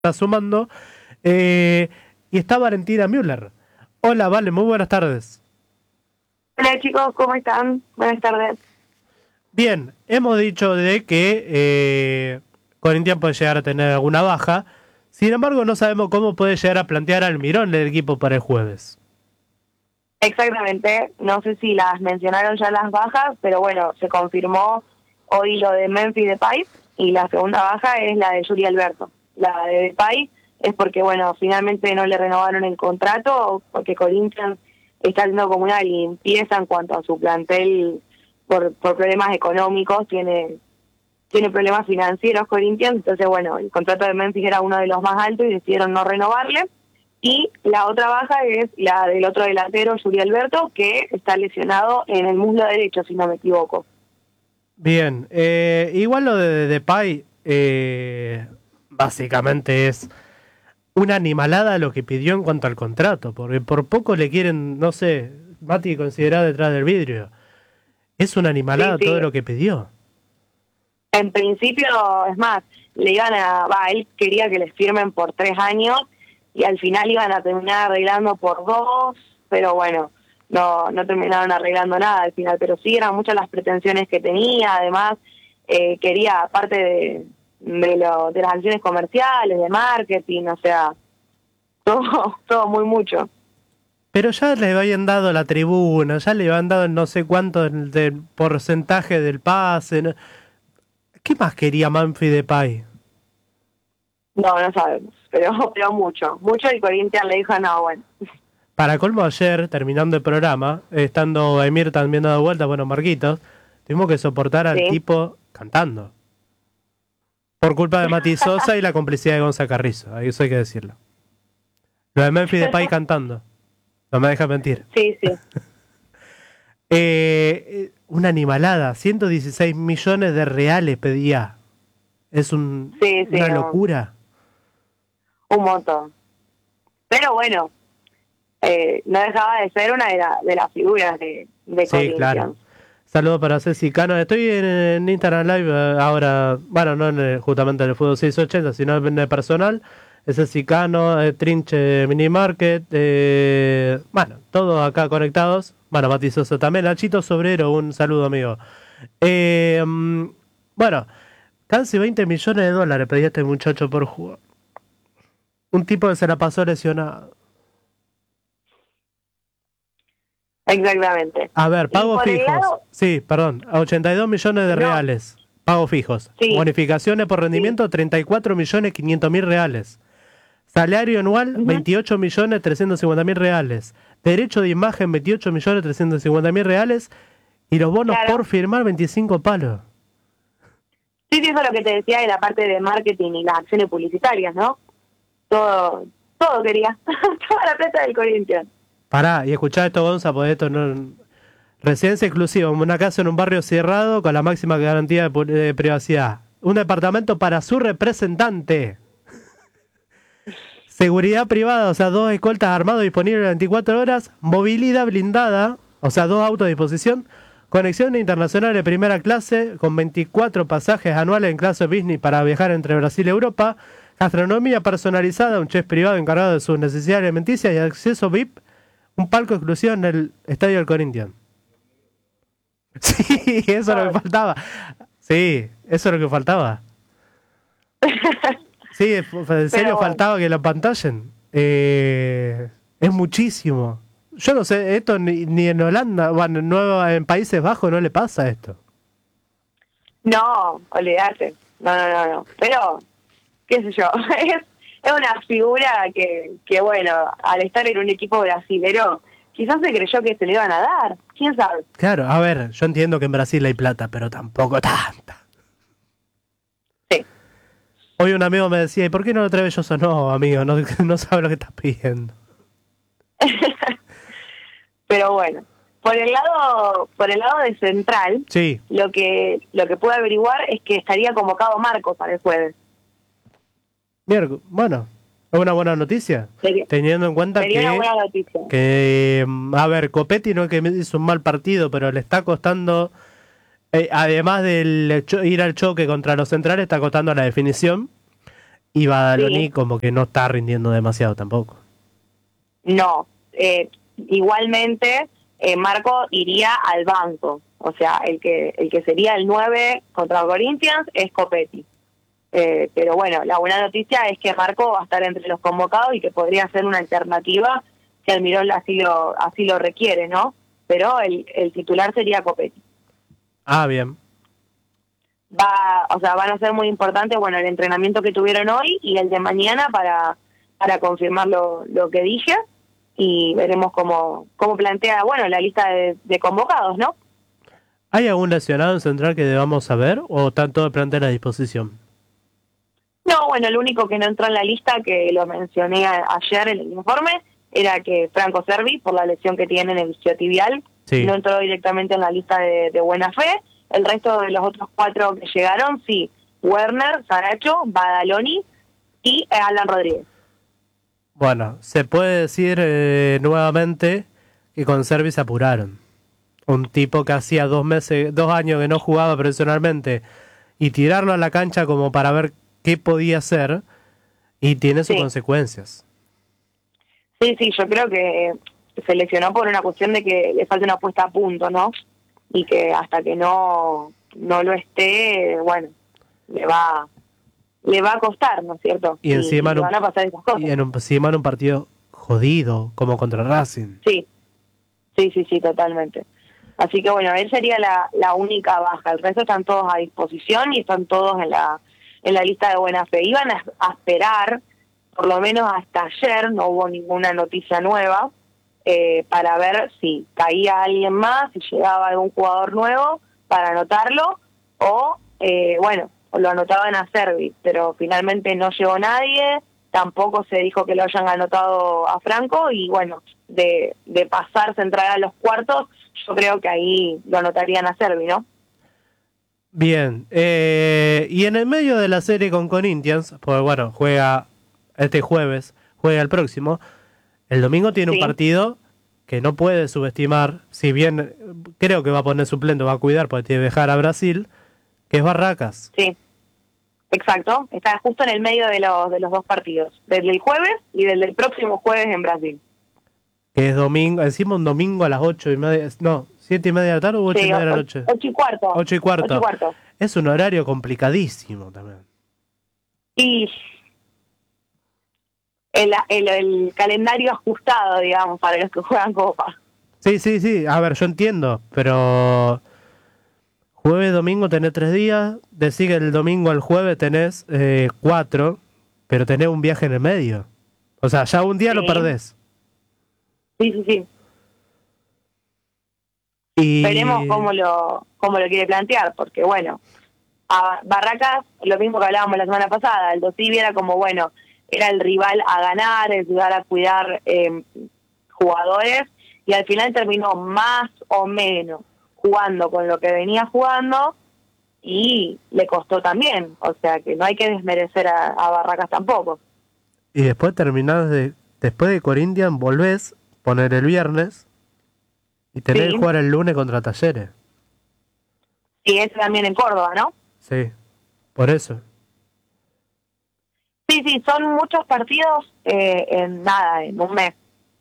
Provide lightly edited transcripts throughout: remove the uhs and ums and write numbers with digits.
está sumando. Y está Valentina Müller. Hola, Vale, muy buenas tardes. Hola chicos, ¿cómo están? Buenas tardes. Bien, hemos dicho de que Corinthians puede llegar a tener alguna baja. Sin embargo, no sabemos cómo puede llegar a plantear Almirón el equipo para el jueves. Exactamente, no sé si las mencionaron ya las bajas, pero bueno, se confirmó hoy lo de Memphis Depay y la segunda baja es la de Yuri Alberto. La de Depay es porque, bueno, finalmente no le renovaron el contrato porque Corinthians está haciendo como una limpieza en cuanto a su plantel por problemas económicos, tiene problemas financieros Corinthians, entonces bueno, el contrato de Memphis era uno de los más altos y decidieron no renovarle. Y la otra baja es la del otro delantero, Yuri Alberto, que está lesionado en el muslo derecho, si no me equivoco. Bien, igual lo de Depay básicamente es una animalada lo que pidió en cuanto al contrato, porque por poco le quieren, no sé, Mati considerado detrás del vidrio. Es una animalada Sí. todo lo que pidió. En principio, es más, él quería que les firmen por 3 años y al final iban a terminar arreglando por 2, pero bueno, no terminaron arreglando nada al final, pero sí eran muchas las pretensiones que tenía, además quería, aparte de las acciones comerciales, de marketing, o sea, todo muy mucho. Pero ya le habían dado la tribuna, ya le habían dado no sé cuánto del porcentaje del pase. ¿No? ¿Qué más quería Memphis Depay? No sabemos, pero mucho y Corinthians le dijo, no, bueno. Para colmo ayer, terminando el programa, estando Emir también dando vuelta, bueno, Marquitos, tuvimos que soportar al tipo cantando. Por culpa de Mati Sosa y la complicidad de Gonza Carrizo, eso hay que decirlo. Lo de Memphis Depay cantando. No me deja mentir. Sí. Una animalada, 116 millones de reales pedía. Es una locura. Un montón. Pero bueno, no dejaba de ser una de las figuras de Corinthians. Sí, claro. Saludos para Ceci Cano. Estoy en Instagram Live ahora, bueno, no justamente en el Fútbol 680, sino en el personal. Es Ceci Cano, Trinche Mini Market, bueno, todos acá conectados. Bueno, Mati Sosa también. Nachito Sobrero, un saludo, amigo. Bueno, casi 20 millones de dólares pedía este muchacho por jugar. Un tipo que se la pasó lesionado. Exactamente. A ver, pagos fijos. Sí, perdón, a 82 millones de reales. Pagos fijos. Sí. Bonificaciones por rendimiento, 34 millones 500 mil reales. Salario anual, 28 millones 350 mil reales. Derecho de imagen, 28 millones 350 mil reales. Y los bonos por firmar, 25 palos. Sí, eso es lo que te decía de la parte de marketing y las acciones publicitarias, ¿no? Todo quería. Toda la plata del Corinthians. Pará, y escuchá esto, Gonza, porque esto no... Residencia exclusiva, una casa en un barrio cerrado con la máxima garantía de privacidad. Un departamento para su representante. Seguridad privada, o sea, 2 escoltas armados disponibles 24 horas. Movilidad blindada, o sea, 2 autos a disposición. Conexión internacional de primera clase con 24 pasajes anuales en clase business para viajar entre Brasil y Europa. Gastronomía personalizada, un chef privado encargado de sus necesidades alimenticias y acceso VIP. Un palco exclusivo en el Estadio del Corinthians. Sí, eso es lo que faltaba. Sí, eso es lo que faltaba. Sí, en serio faltaba que lo pantallen. Es muchísimo. Yo no sé, esto ni en Holanda, bueno, en Países Bajos no le pasa esto. No, olvídate. No. Pero, qué sé yo, es una figura que bueno, al estar en un equipo brasilero, quizás se creyó que se le iban a dar. ¿Quién sabe? Claro, a ver, yo entiendo que en Brasil hay plata, pero tampoco tanta. Sí. Hoy un amigo me decía, ¿y por qué no lo traes yo? No, amigo, no sabe lo que estás pidiendo. Pero bueno, por el lado de Central, sí. lo que pude averiguar es que estaría convocado Marcos para el jueves. Bueno, es una buena noticia, teniendo en cuenta que a ver, Copetti no es que hizo un mal partido, pero le está costando, además del ir al choque contra los centrales, está costando la definición. Y Badaloni Sí. como que no está rindiendo demasiado tampoco. No, igualmente Marco iría al banco, o sea, el que sería el 9 contra Corinthians es Copetti. Pero bueno, la buena noticia es que Marco va a estar entre los convocados y que podría ser una alternativa si Almirón así lo requiere, ¿no? Pero el titular sería Copetti. Ah, bien. O sea, van a ser muy importantes, bueno, el entrenamiento que tuvieron hoy y el de mañana para confirmar lo que dije, y veremos cómo plantea, bueno, la lista de convocados, ¿no? ¿Hay algún lesionado en central que debamos saber o están todo el plantel a disposición? No, bueno, el único que no entró en la lista, que lo mencioné ayer en el informe, era que Franco Servi, por la lesión que tiene en el isquiotibial, Sí. no entró directamente en la lista de buena fe. El resto de los otros 4 que llegaron, sí, Werner, Saracho, Badaloni y Alan Rodríguez. Bueno, se puede decir nuevamente que con Servi se apuraron. Un tipo que hacía 2 años que no jugaba profesionalmente y tirarlo a la cancha como para ver qué podía hacer y tiene sus Sí. consecuencias. Sí, yo creo que se lesionó por una cuestión de que le falta una puesta a punto, ¿no? Y que hasta que no lo esté, bueno, le va a costar, ¿no es cierto? Y encima y van a pasar esas cosas. encima en un partido jodido como contra Racing. Sí, totalmente. Así que bueno, él sería la única baja. El resto están todos a disposición y están todos en la lista de buena fe. Iban a esperar, por lo menos hasta ayer, no hubo ninguna noticia nueva, para ver si caía alguien más, si llegaba algún jugador nuevo para anotarlo, o bueno, lo anotaban a Servi, pero finalmente no llegó nadie, tampoco se dijo que lo hayan anotado a Franco, y bueno, de pasarse, entrar a los cuartos, yo creo que ahí lo anotarían a Servi, ¿no? Bien, y en el medio de la serie con Corinthians, pues bueno, juega este jueves, juega el próximo, el domingo tiene un Sí. partido que no puede subestimar, si bien creo que va a poner suplente, va a cuidar porque tiene que dejar a Brasil, que es Barracas. Sí, exacto, está justo en el medio de los 2 partidos, del del jueves y del próximo jueves en Brasil. Que es domingo, encima un domingo a las 8:30, no, 7:30 de la tarde o 8:30 de la noche. 8:15. 8:15. 8:15. Es un horario complicadísimo también. Y el calendario ajustado, digamos, para los que juegan Copa. Sí, a ver, yo entiendo, pero jueves, domingo tenés 3 días, decís que el domingo al jueves tenés 4, pero tenés un viaje en el medio. O sea, ya un día lo Sí. perdés. Sí. Y Veremos cómo lo quiere plantear, porque bueno, a Barracas, lo mismo que hablábamos la semana pasada, el Dosivi era como, bueno, era el rival a ganar, el rival a cuidar jugadores, y al final terminó más o menos jugando con lo que venía jugando, y le costó también, o sea que no hay que desmerecer a Barracas tampoco. y después después de Corinthians volvés, poner el viernes y tenés Sí. que jugar el lunes contra Talleres. Y eso también en Córdoba, ¿no? Sí, por eso. Sí, son muchos partidos en un mes.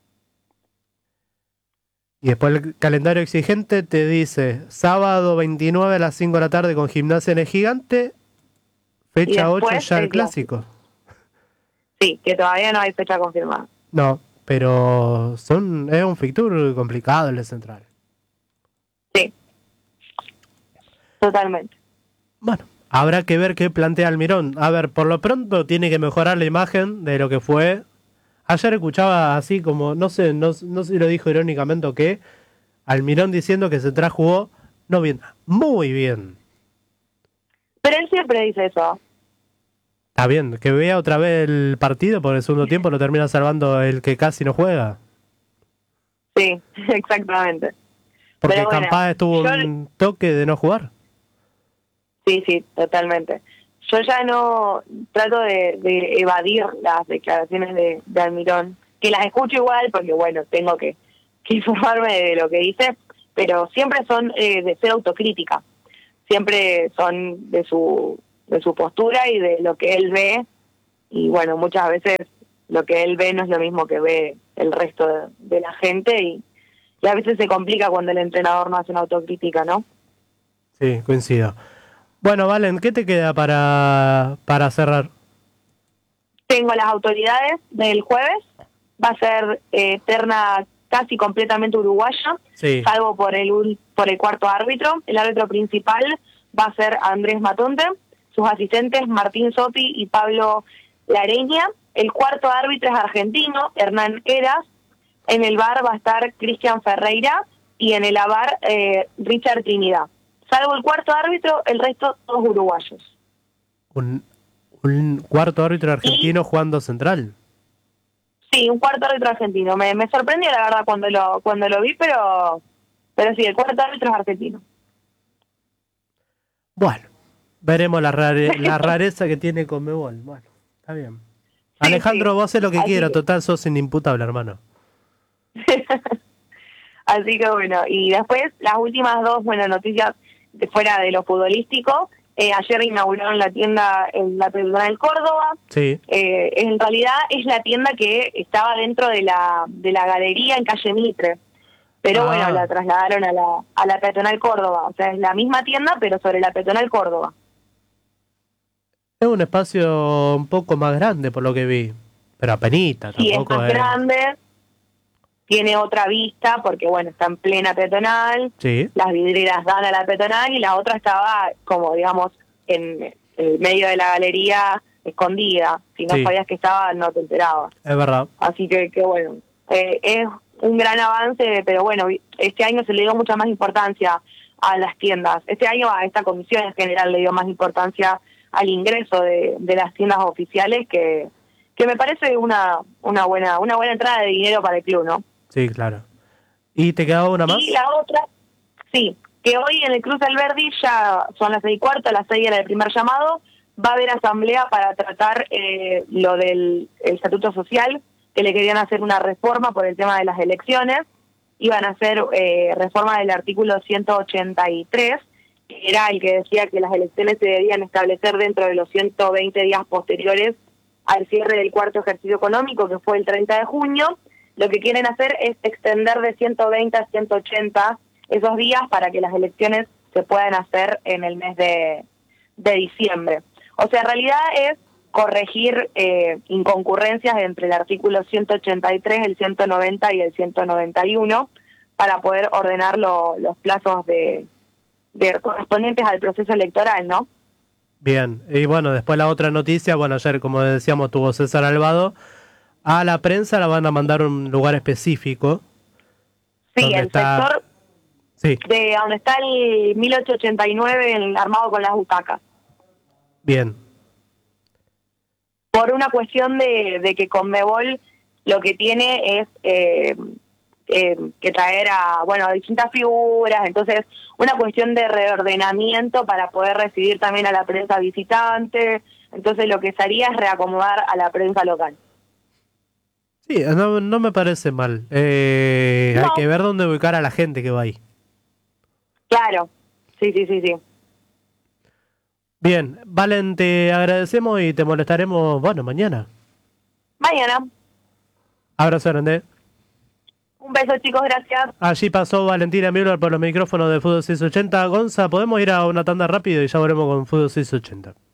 Y después el calendario exigente te dice sábado 29 a las 5 de la tarde con Gimnasia en el Gigante, Y fecha después 8 ya el el clásico. Sí, que todavía no hay fecha confirmada. No, pero es un fixture complicado el de Central. Sí, totalmente. Bueno, habrá que ver qué plantea Almirón. A ver, por lo pronto tiene que mejorar la imagen de lo que fue. Ayer escuchaba así como, no sé si lo dijo irónicamente o qué, Almirón diciendo que Central jugó no bien, muy bien. Pero él siempre dice eso. Está bien, que vea otra vez el partido, porque el segundo tiempo lo termina salvando el que casi no juega. Sí, exactamente. Porque Pero bueno, Campás estuvo un toque de no jugar. Sí, totalmente. Yo ya no trato de evadir las declaraciones de Almirón, que las escucho igual porque, bueno, tengo que informarme de lo que dice, pero siempre son de ser autocrítica. Siempre son de su postura y de lo que él ve y bueno, muchas veces lo que él ve no es lo mismo que ve el resto de la gente y a veces se complica cuando el entrenador no hace una autocrítica, ¿no? Sí, coincido. Bueno, Valen, ¿qué te queda para cerrar? Tengo las autoridades del jueves, va a ser terna casi completamente uruguaya, Sí. salvo por el cuarto árbitro. El árbitro principal va a ser Andrés Matonte, sus asistentes Martín Sopi y Pablo Lareña. El cuarto árbitro es argentino, Hernán Heras. En el VAR va a estar Cristian Ferreira y en el AVAR Richard Trinidad. Salvo el cuarto árbitro, el resto todos uruguayos. Un cuarto árbitro argentino jugando central. Sí, un cuarto árbitro argentino. Me sorprendió la verdad cuando lo vi, pero sí, el cuarto árbitro es argentino. Bueno, veremos la rareza que tiene Conmebol. Bueno, está bien. Sí, Alejandro, sí. vos haces lo que Así quieras, que- total sos inimputable, hermano. Así que bueno, y después las últimas dos buenas noticias fuera de lo futbolístico. Ayer inauguraron la tienda en la Peatonal Córdoba. Sí. En realidad es la tienda que estaba dentro de la galería en calle Mitre. Pero bueno, la trasladaron a la Peatonal Córdoba. O sea, es la misma tienda, pero sobre la Peatonal Córdoba. Es un espacio un poco más grande por lo que vi. Pero apenita, Sí, es tampoco más grande, tiene otra vista, porque bueno, está en plena peatonal, Sí, las vidrieras dan a la peatonal y la otra estaba como, digamos, en el medio de la galería, escondida. Si no Sí. sabías que estaba, no te enterabas. es verdad. Así que bueno, es un gran avance, pero bueno, este año se le dio mucha más importancia a las tiendas. Este año a esta comisión en general le dio más importancia al ingreso de las tiendas oficiales, que me parece una buena entrada de dinero para el club, ¿no? Sí, claro. ¿Y te quedaba una más? Y la otra, sí, que hoy en el Cruz Alberdi ya son las 6:15, a las 6 era el primer llamado, va a haber asamblea para tratar lo del el estatuto social, que le querían hacer una reforma por el tema de las elecciones, iban a hacer reforma del artículo 183, que era el que decía que las elecciones se debían establecer dentro de los 120 días posteriores al cierre del cuarto ejercicio económico, que fue el 30 de junio. Lo que quieren hacer es extender de 120 a 180 esos días para que las elecciones se puedan hacer en el mes de diciembre. O sea, en realidad es corregir inconcurrencias entre el artículo 183, el 190 y el 191 para poder ordenar los plazos de correspondientes al proceso electoral, ¿no? Bien, y bueno, después la otra noticia, bueno, ayer como decíamos tuvo César Alvado, a la prensa la van a mandar a un lugar específico. Sí, ¿Dónde el está? sector Sí, de donde está el 1889 armado con las butacas. bien, Por una cuestión de que Conmebol lo que tiene es que traer a distintas figuras, entonces una cuestión de reordenamiento para poder recibir también a la prensa visitante, entonces lo que se haría es reacomodar a la prensa local. sí, no me parece mal. Hay No. que ver dónde ubicar a la gente que va ahí. Claro, sí. Bien, Valen, te agradecemos y te molestaremos, bueno, mañana. Mañana. Abrazo grande. Un beso, chicos, gracias. Allí pasó Valentina Müller por los micrófonos de Fútbol 680. Gonza, podemos ir a una tanda rápido y ya volvemos con Fútbol 680.